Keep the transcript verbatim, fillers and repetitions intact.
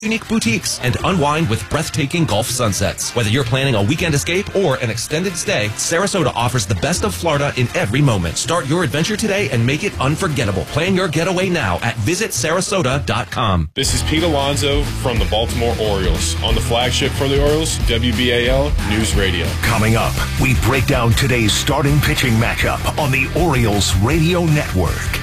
unique boutiques, and unwind with breathtaking Gulf sunsets. Whether you're planning a weekend escape or an extended stay, Sarasota offers the best of Florida in every moment. Start your adventure today and make it unforgettable. Plan your getaway now at visit sarasota dot com. This is Pete Alonso from the Baltimore Orioles. On the flagship for the Orioles, W B A L News Radio. Coming up, we break down today's starting pitching matchup on the Orioles Radio Network.